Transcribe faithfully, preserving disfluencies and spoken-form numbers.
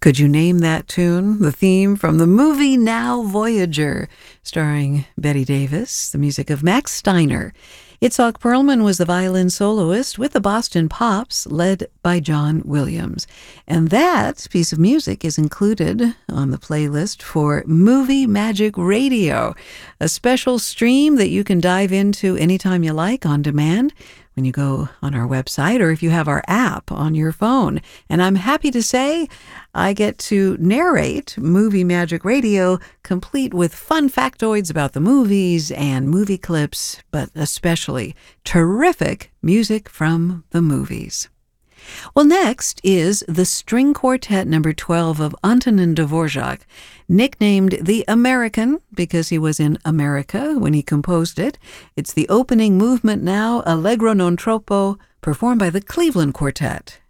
Could you name that tune? The theme from the movie Now Voyager, starring Bette Davis, the music of Max Steiner. Itzhak Perlman was the violin soloist with the Boston Pops, led by John Williams. And that piece of music is included on the playlist for Movie Magic Radio, a special stream that you can dive into anytime you like on demand when you go on our website or if you have our app on your phone. And I'm happy to say I get to narrate Movie Magic Radio, complete with fun factoids about the movies and movie clips, but especially terrific music from the movies. Well, next is the String Quartet number twelve of Antonin Dvorak, nicknamed the American because he was in America when he composed it. It's the opening movement now, Allegro non troppo, performed by the Cleveland Quartet.